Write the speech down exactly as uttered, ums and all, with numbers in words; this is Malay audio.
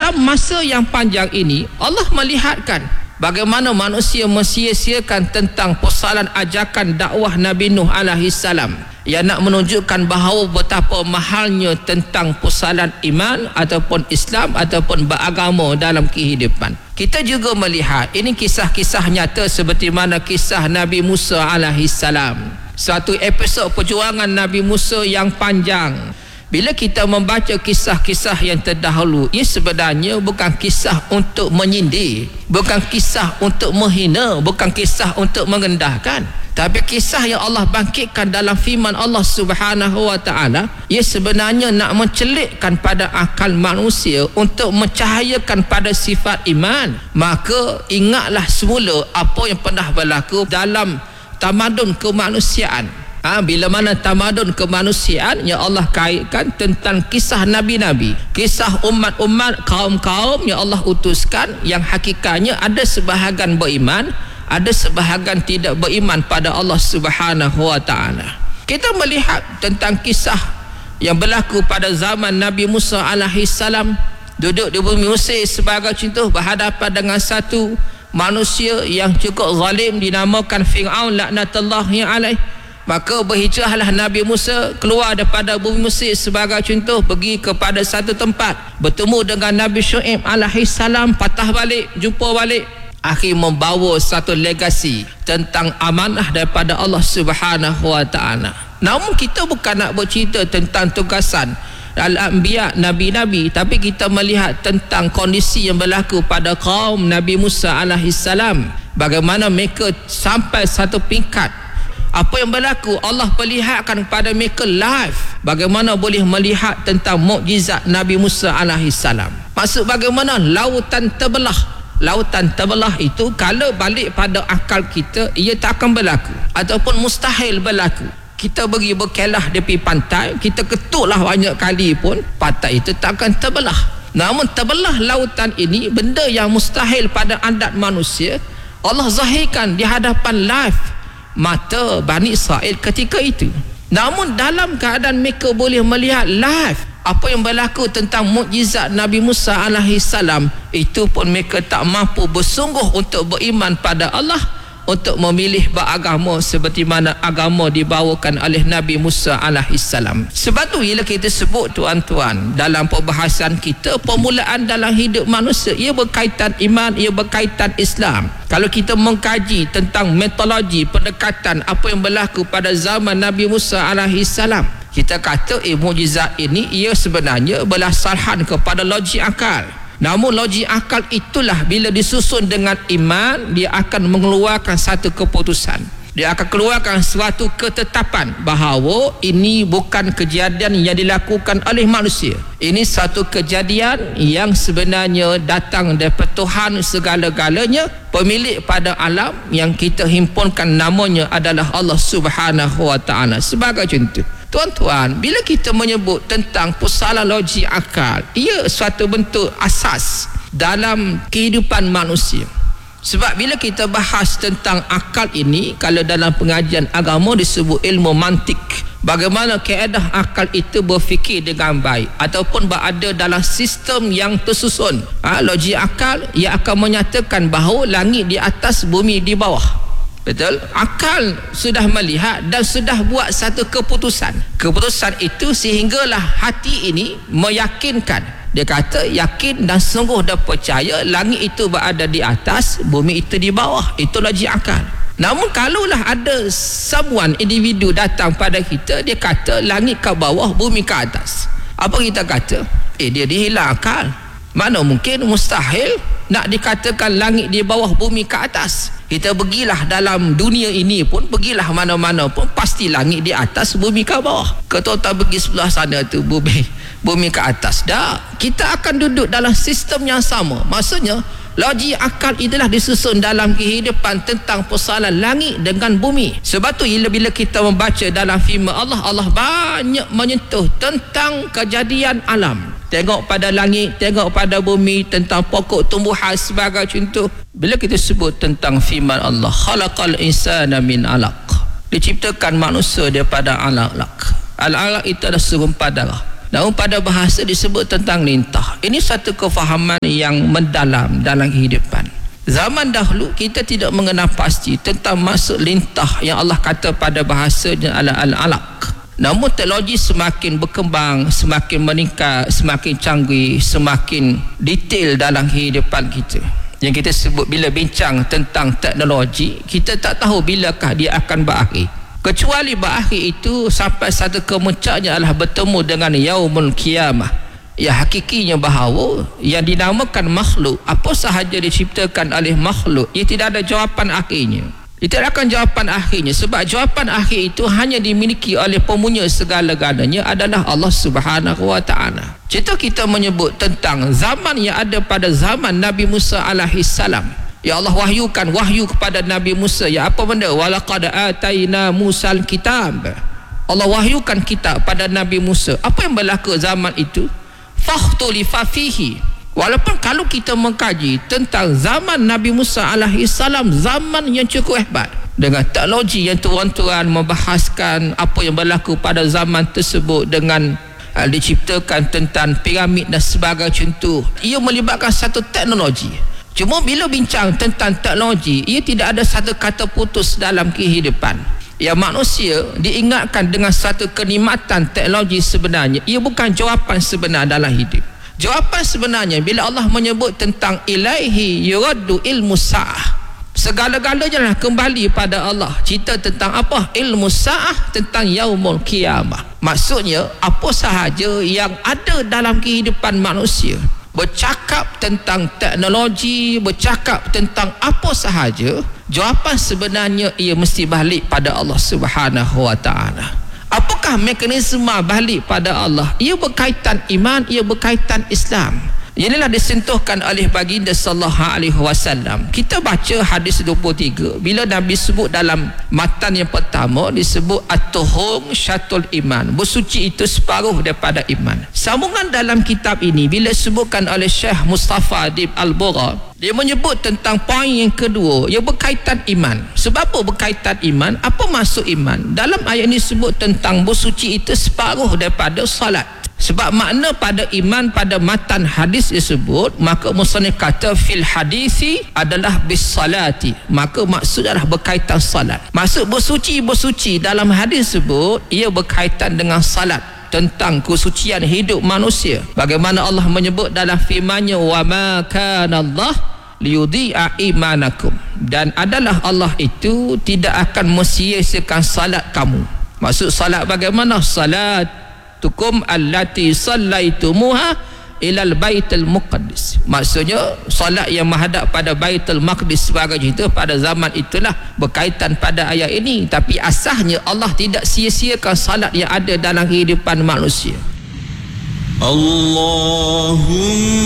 dalam masa yang panjang ini Allah melihatkan bagaimana manusia mensia-siakan tentang persoalan ajakan dakwah Nabi Nuh alaihi salam yang nak menunjukkan bahawa betapa mahalnya tentang persoalan iman ataupun Islam ataupun beragama dalam kehidupan. Kita juga melihat ini kisah-kisah nyata seperti mana kisah Nabi Musa alaihi salam. Suatu episod perjuangan Nabi Musa yang panjang. Bila kita membaca kisah-kisah yang terdahulu, ia sebenarnya bukan kisah untuk menyindir, bukan kisah untuk menghina, bukan kisah untuk merendahkan, tapi kisah yang Allah bangkitkan dalam firman Allah Subhanahu wa taala, ia sebenarnya nak mencelikkan pada akal manusia untuk mencahayakan pada sifat iman. Maka ingatlah semula apa yang pernah berlaku dalam tamadun kemanusiaan. Ha, bila mana tamadun kemanusiaan yang Allah kaitkan tentang kisah nabi-nabi, kisah umat-umat, kaum-kaum yang Allah utuskan, yang hakikatnya ada sebahagian beriman, ada sebahagian tidak beriman pada Allah Subhanahu wa taala. Kita melihat tentang kisah yang berlaku pada zaman Nabi Musa alaihi salam duduk di bumi Mesir sebagai contoh berhadapan dengan satu manusia yang cukup zalim dinamakan Fir'aun laknatullahi alaihi. Maka berhijrahlah Nabi Musa keluar daripada bumi Mesir sebagai contoh, pergi kepada satu tempat, bertemu dengan Nabi Syuaib alaihi salam, patah balik, jumpa balik, akhir membawa satu legasi tentang amanah daripada Allah Subhanahu wa taala. Namun kita bukan nak bercerita tentang tugasan al-anbiya, nabi-nabi, tapi kita melihat tentang kondisi yang berlaku pada kaum Nabi Musa alaihi salam, bagaimana mereka sampai satu peringkat apa yang berlaku Allah perlihatkan kepada mereka live, bagaimana boleh melihat tentang mukjizat Nabi Musa alaihi salam. Maksud bagaimana lautan terbelah. Lautan terbelah itu kalau balik pada akal kita, ia tak akan berlaku ataupun mustahil berlaku. Kita pergi berkelah di tepi pantai, kita ketuklah banyak kali pun pantai itu tak akan terbelah. Namun terbelah lautan ini benda yang mustahil pada adat manusia, Allah zahirkan di hadapan live mata Bani Israel ketika itu. Namun dalam keadaan mereka boleh melihat live apa yang berlaku tentang mukjizat Nabi Musa alaihi salam, itu pun mereka tak mampu bersungguh untuk beriman pada Allah, untuk memilih beragama seperti mana agama dibawakan oleh Nabi Musa alaihi salam. Sebab tu bila kita sebut tuan-tuan dalam perbahasan kita, permulaan dalam hidup manusia ia berkaitan iman, ia berkaitan Islam. Kalau kita mengkaji tentang metodologi pendekatan apa yang berlaku pada zaman Nabi Musa alaihi salam, kita kata eh mukjizat ini ia sebenarnya berasaskan kepada logik akal. Namun logik akal itulah bila disusun dengan iman, dia akan mengeluarkan satu keputusan, dia akan keluarkan suatu ketetapan bahawa ini bukan kejadian yang dilakukan oleh manusia, ini satu kejadian yang sebenarnya datang daripada Tuhan segala-galanya, pemilik pada alam, yang kita himpunkan namanya adalah Allah Subhanahu wa taala. Sebagai contoh, tuan-tuan, bila kita menyebut tentang persoalan logik akal, ia suatu bentuk asas dalam kehidupan manusia. Sebab bila kita bahas tentang akal ini, kalau dalam pengajian agama disebut ilmu mantik, bagaimana kaedah akal itu berfikir dengan baik ataupun berada dalam sistem yang tersusun. Ha, logik akal ia akan menyatakan bahawa langit di atas, bumi di bawah. Betul? Akal sudah melihat dan sudah buat satu keputusan. Keputusan itu sehinggalah hati ini meyakinkan. Dia kata yakin dan sungguh dan percaya langit itu berada di atas, bumi itu di bawah. Itu logik akal. Namun kalaulah ada someone, individu datang pada kita, dia kata langit ke bawah, bumi ke atas, apa kita kata? Eh dia dihilang akal. Mana mungkin, mustahil nak dikatakan langit di bawah, bumi ke atas. Kita pergilah dalam dunia ini pun, pergilah mana-mana pun, pasti langit di atas, bumi ke bawah. Ketua pergi sebelah sana tu, bumi bumi ke atas. Dah, kita akan duduk dalam sistem yang sama. Maksudnya logik akal itulah disusun dalam kehidupan tentang persoalan langit dengan bumi. Sebab tu bila kita membaca dalam firman Allah, Allah banyak menyentuh tentang kejadian alam. Tengok pada langit, tengok pada bumi, tentang pokok tumbuhan sebagai contoh. Bila kita sebut tentang firman Allah, khalaqal insana min alaq, diciptakan manusia daripada alaq. Al-alaq itu adalah segumpal darah. Namun pada bahasa disebut tentang lintah. Ini satu kefahaman yang mendalam dalam kehidupan. Zaman dahulu kita tidak mengenal pasti tentang maksud lintah yang Allah kata pada bahasanya al-alaq. Namun teknologi semakin berkembang, semakin meningkat, semakin canggih, semakin detail dalam kehidupan kita. Yang kita sebut bila bincang tentang teknologi, kita tak tahu bilakah dia akan berakhir. Kecuali berakhir itu sampai satu kemuncaknya adalah bertemu dengan yaumul qiyamah. Ya, hakikinya bahawa yang dinamakan makhluk, apa sahaja diciptakan oleh makhluk, ia tidak ada jawapan akhirnya. Itu akan jawapan akhirnya, sebab jawapan akhir itu hanya dimiliki oleh pemunya segala-galanya adalah Allah Subhanahu wa taala. Cerita kita menyebut tentang zaman yang ada pada zaman Nabi Musa alaihi salam. Ya Allah wahyukan wahyu kepada Nabi Musa, ya apa benda? Walaqad ataina Musal kitab. Allah wahyukan kitab pada Nabi Musa. Apa yang berlaku zaman itu? Fakhtulifa fihi. Walaupun kalau kita mengkaji tentang zaman Nabi Musa alaihi salam, zaman yang cukup hebat dengan teknologi yang tuan-tuan membahaskan apa yang berlaku pada zaman tersebut dengan uh, diciptakan tentang piramid dan sebagainya contoh, ia melibatkan satu teknologi. Cuma bila bincang tentang teknologi, ia tidak ada satu kata putus dalam kehidupan. Ya, manusia diingatkan dengan satu kenikmatan teknologi sebenarnya, ia bukan jawapan sebenar dalam hidup. Jawapan sebenarnya bila Allah menyebut tentang ilaihi yuraddu ilmu sa'ah, segala-galanya kembali pada Allah. Cerita tentang apa? Ilmu sa'ah, tentang yaumul qiyamah. Maksudnya apa sahaja yang ada dalam kehidupan manusia, bercakap tentang teknologi, bercakap tentang apa sahaja, jawapan sebenarnya ia mesti balik pada Allah Subhanahu wa taala. Apakah mekanisme balik pada Allah? Ia berkaitan iman, ia berkaitan Islam. Inilah disentuhkan oleh baginda sallallahu alaihi wasallam. Kita baca hadis dua puluh tiga bila Nabi sebut dalam matan yang pertama, disebut at-tuhum syatul iman, bersuci itu separuh daripada iman. Sambungan dalam kitab ini bila disebutkan oleh Syekh Mustafa Adib Al-Bura, dia menyebut tentang poin yang kedua, ia berkaitan iman. Sebab apa berkaitan iman? Apa maksud iman? Dalam ayat ini sebut tentang bersuci itu separuh daripada salat. Sebab makna pada iman pada matan hadis disebut, maka musannif kata fil hadisi adalah bis salati, maka maksud adalah berkaitan salat. Maksud bersuci bersuci dalam hadis sebut ia berkaitan dengan salat, tentang kesucian hidup manusia. Bagaimana Allah menyebut dalam firman-Nya, wa ma kana Allah liyudhi'a imanakum, dan adalah Allah itu tidak akan mensia-siakan salat kamu. Maksud salat bagaimana? Salat tukum allati sallaitumuha ilal baitul muqaddis, maksudnya solat yang menghadap pada baitul maqdis sebagai itu pada zaman itulah berkaitan pada ayat ini. Tapi asasnya Allah tidak sia-siakan salat yang ada dalam kehidupan manusia. Allahumma